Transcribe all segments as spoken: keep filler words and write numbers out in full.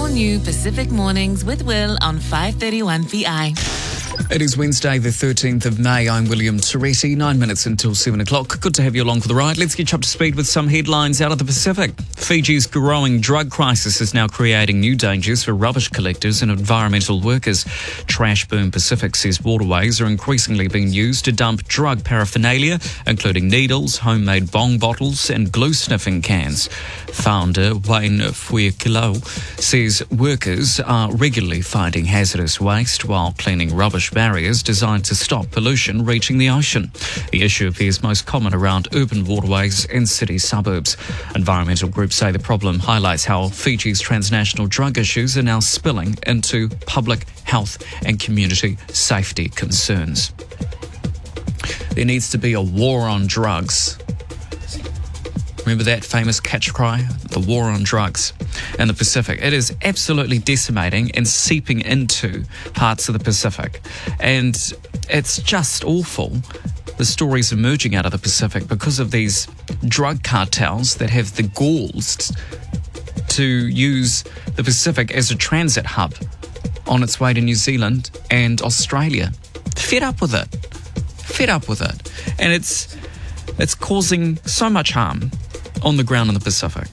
new Pacific Mornings with Will on five thirty-one P I. It is Wednesday, the thirteenth of May. I'm William Torretti. Nine minutes until seven o'clock. Good to have you along for the ride. Let's get you up to speed with some headlines out of the Pacific. Fiji's growing drug crisis is now creating new dangers for rubbish collectors and environmental workers. Trash Boom Pacific says waterways are increasingly being used to dump drug paraphernalia, including needles, homemade bong bottles and glue-sniffing cans. Founder Wayne Fuikilo says workers are regularly finding hazardous waste while cleaning rubbish barriers designed to stop pollution reaching the ocean. The issue appears most common around urban waterways and city suburbs. Environmental groups say the problem highlights how Fiji's transnational drug issues are now spilling into public health and community safety concerns. There needs to be a war on drugs. Remember that famous catch cry? The war on drugs in the Pacific. It is absolutely decimating and seeping into parts of the Pacific. And it's just awful, the stories emerging out of the Pacific because of these drug cartels that have the galls to use the Pacific as a transit hub on its way to New Zealand and Australia. Fed up with it. Fed up with it. And it's it's causing so much harm on the ground in the Pacific.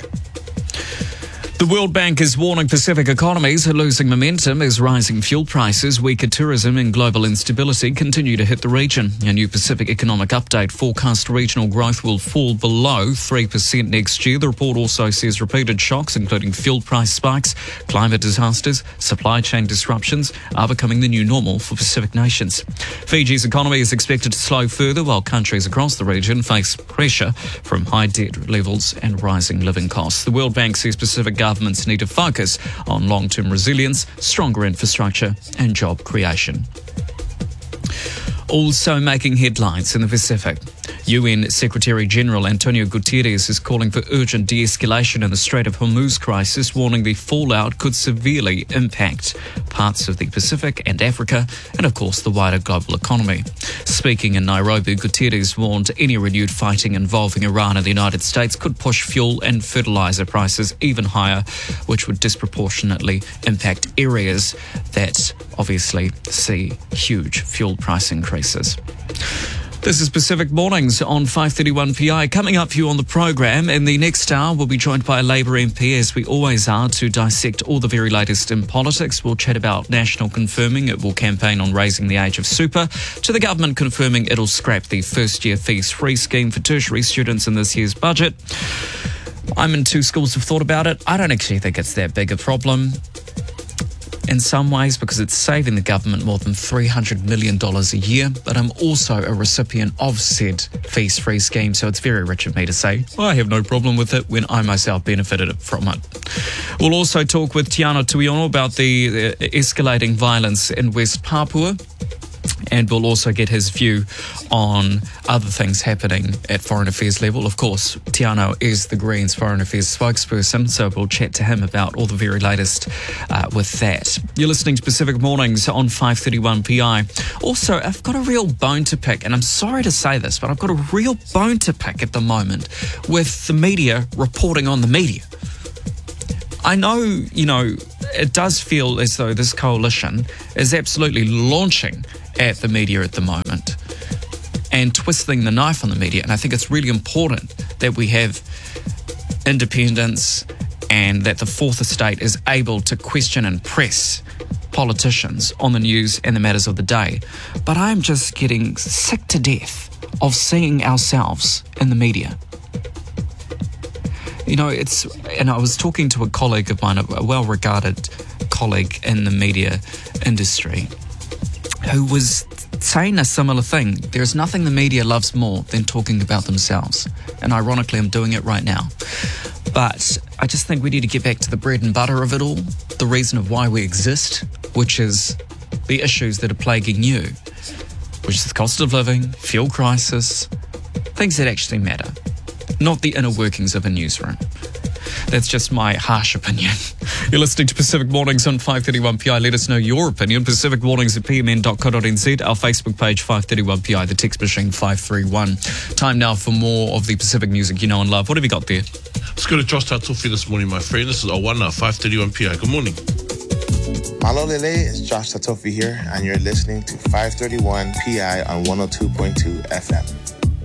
The World Bank is warning Pacific economies are losing momentum as rising fuel prices, weaker tourism and global instability continue to hit the region. A new Pacific Economic Update forecast regional growth will fall below three percent next year. The report also says repeated shocks, including fuel price spikes, climate disasters, supply chain disruptions, are becoming the new normal for Pacific nations. Fiji's economy is expected to slow further while countries across the region face pressure from high debt levels and rising living costs. The World Bank says Pacific governments need to focus on long-term resilience, stronger infrastructure and job creation. Also making headlines in the Pacific, U N Secretary-General Antonio Guterres is calling for urgent de-escalation in the Strait of Hormuz crisis, warning the fallout could severely impact parts of the Pacific and Africa and, of course, the wider global economy. Speaking in Nairobi, Guterres warned any renewed fighting involving Iran and the United States could push fuel and fertilizer prices even higher, which would disproportionately impact areas that obviously see huge fuel price increases. This is Pacific Mornings on five thirty-one P I. Coming up for you on the program, in the next hour we'll be joined by a Labour M P, as we always are, to dissect all the very latest in politics. We'll chat about National confirming it will campaign on raising the age of super, to the government confirming it'll scrap the first-year fees-free scheme for tertiary students in this year's budget. I'm in two schools of thought about it. I don't actually think it's that big a problem in some ways, because it's saving the government more than three hundred million dollars a year. But I'm also a recipient of said fees-free scheme, so it's very rich of me to say, well, I have no problem with it when I myself benefited from it. We'll also talk with Tiana Tuiono about the uh, escalating violence in West Papua. And we'll also get his view on other things happening at Foreign Affairs level. Of course, Tiano is the Greens Foreign Affairs spokesperson, so we'll chat to him about all the very latest uh, with that. You're listening to Pacific Mornings on five thirty-one P I. Also, I've got a real bone to pick, and I'm sorry to say this, but I've got a real bone to pick at the moment with the media reporting on the media. I know, you know, it does feel as though this coalition is absolutely launching at the media at the moment and twisting the knife on the media. And I think it's really important that we have independence and that the Fourth Estate is able to question and press politicians on the news and the matters of the day. But I'm just getting sick to death of seeing ourselves in the media. You know, it's, and I was talking to a colleague of mine, a well-regarded colleague in the media industry, who was saying a similar thing. There's nothing the media loves more than talking about themselves. And ironically, I'm doing it right now. But I just think we need to get back to the bread and butter of it all, the reason of why we exist, which is the issues that are plaguing you, which is the cost of living, fuel crisis, things that actually matter, not the inner workings of a newsroom. That's just my harsh opinion. You're listening to Pacific Mornings on five thirty-one P I. Let us know your opinion. Pacific Mornings at p m n dot co dot n z. Our Facebook page, five thirty-one P I. The text machine, five three one. Time now for more of the Pacific music you know and love. What have you got there? Let's go to Josh Tatufi this morning, my friend. This is Awana, five thirty-one P I. Good morning. Malo Lele, it's Josh Tatufi here, and you're listening to five thirty-one P I on one oh two point two F M.